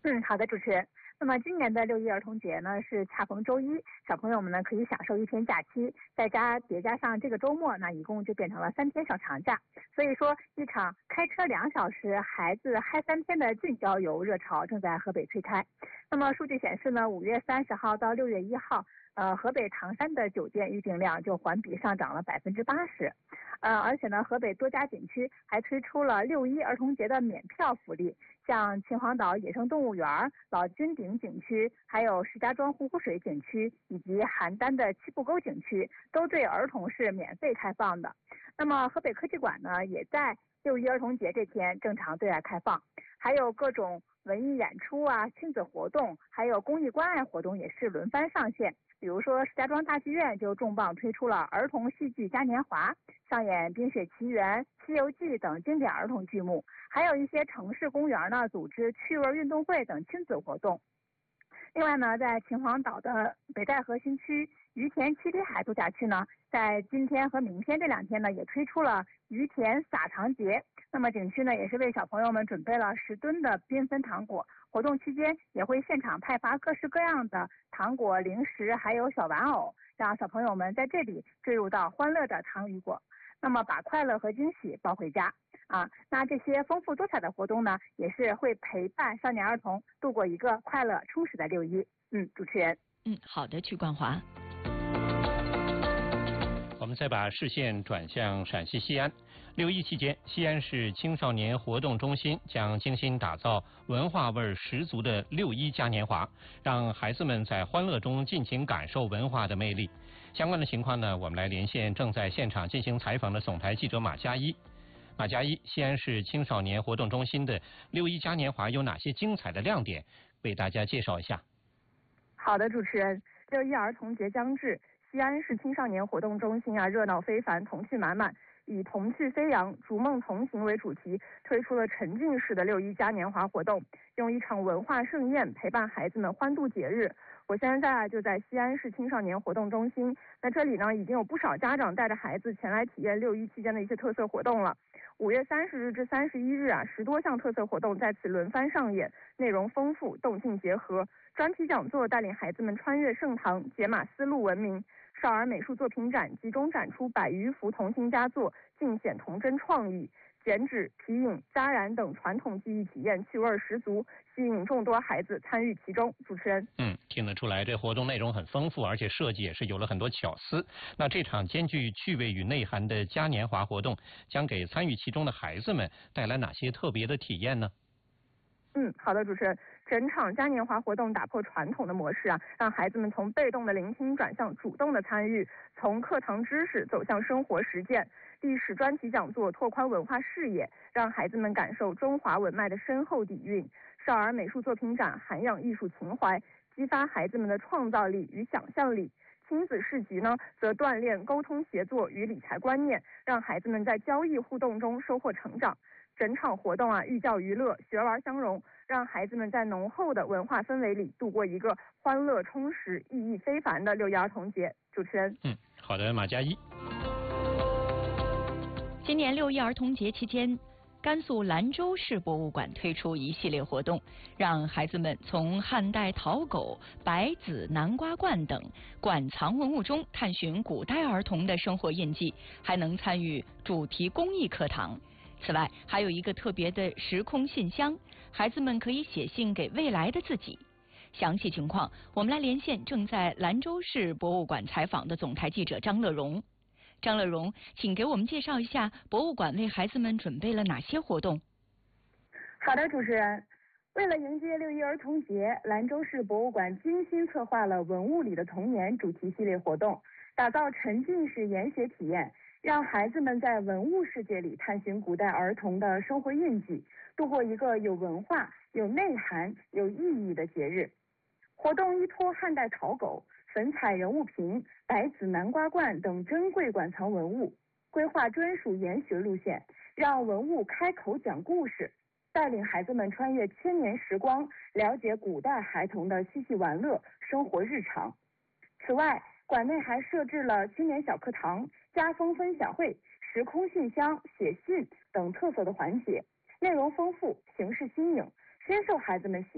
好的，主持人。那么今年的6·1儿童节呢是恰逢周一，小朋友们呢可以享受一天假期，叠加上这个周末，那一共就变成了3天小长假。所以说，一场开车2小时，孩子嗨3天的近郊游热潮正在河北吹开。那么数据显示呢，5月30号到6月1号。河北唐山的酒店预订量就环比上涨了80%，而且呢，河北多家景区还推出了6·1儿童节的免票福利，像秦皇岛野生动物园、老君顶景区，还有石家庄呼呼水景区以及邯郸的七步沟景区，都对儿童是免费开放的。那么河北科技馆呢，也在6·1儿童节这天正常对外开放，还有各种文艺演出啊、亲子活动，还有公益关爱活动也是轮番上线。比如说，石家庄大剧院就重磅推出了儿童戏剧嘉年华，上演《冰雪奇缘》《西游记》等经典儿童剧目，还有一些城市公园呢组织趣味运动会等亲子活动。另外呢，在秦皇岛的北戴河新区于田七里海度假区呢，在今天和明天这2天呢，也推出了于田撒糖节。那么景区呢，也是为小朋友们准备了10吨的缤纷糖果，活动期间也会现场派发各式各样的糖果、零食，还有小玩偶，让小朋友们在这里坠入到欢乐的糖与果，那么把快乐和惊喜抱回家。那这些丰富多彩的活动呢，也是会陪伴少年儿童度过一个快乐充实的6·1。主持人。 好的，曲冠华。 我们再把视线转向陕西西安。6·1期间，西安市青少年活动中心将精心打造文化味十足的6·1嘉年华，让孩子们在欢乐中尽情感受文化的魅力。相关的情况呢，我们来连线正在现场进行采访的总台记者马佳一。马佳一，西安市青少年活动中心的6·1嘉年华有哪些精彩的亮点？为大家介绍一下。 好的，主持人。6·1儿童节将至，西安市青少年活动中心热闹非凡，童趣满满，以童趣飞扬、逐梦同行为主题，推出了沉浸式的6·1嘉年华活动，用一场文化盛宴陪伴孩子们欢度节日。我现在就在西安市青少年活动中心，那这里呢已经有不少家长带着孩子前来体验6·1期间的一些特色活动了。5月30日至31日10多项特色活动在此轮番上演，内容丰富，动静结合。专题讲座带领孩子们穿越盛唐，解码丝路文明。少儿美术作品展集中展出100余幅童心佳作，尽显童真创意。剪纸、皮影、扎染等传统技艺体验趣味十足，吸引众多孩子参与其中。主持人， 听得出来，这活动内容很丰富，而且设计也是有了很多巧思。那这场兼具趣味与内涵的嘉年华活动，将给参与其中的孩子们带来哪些特别的体验呢？ 好的，主持人。整场嘉年华活动打破传统的模式让孩子们从被动的聆听转向主动的参与，从课堂知识走向生活实践。历史专题讲座拓宽文化视野，让孩子们感受中华文脉的深厚底蕴。少儿美术作品展涵养艺术情怀，激发孩子们的创造力与想象力。亲子市集呢，则锻炼沟通协作与理财观念，让孩子们在交易互动中收获成长。整场活动寓教于乐，学玩相融，让孩子们在浓厚的文化氛围里度过一个欢乐充实、意义非凡的6·1儿童节。主持人， 好的，马佳一。 今年6·1儿童节期间，甘肃兰州市博物馆推出一系列活动，让孩子们从汉代陶狗、白子、南瓜罐等馆藏文物中探寻古代儿童的生活印记，还能参与主题公益课堂。此外，还有一个特别的时空信箱，孩子们可以写信给未来的自己。详细情况，我们来连线正在兰州市博物馆采访的总台记者张乐荣。张乐荣，请给我们介绍一下博物馆为孩子们准备了哪些活动？ 好的，主持人。为了迎接6·1儿童节，兰州市博物馆精心策划了文物里的童年主题系列活动，打造沉浸式研学体验，让孩子们在文物世界里探寻古代儿童的生活印记，度过一个有文化、有内涵、有意义的节日。活动依托汉代陶狗、粉彩人物瓶、白子南瓜罐等珍贵馆藏文物，规划专属研学路线，让文物开口讲故事，带领孩子们穿越千年时光，了解古代孩童的嬉戏玩乐、生活日常。此外，馆内还设置了青年小课堂、家风分享会、时空信箱、写信等特色的环节，内容丰富，形式新颖，深受孩子们喜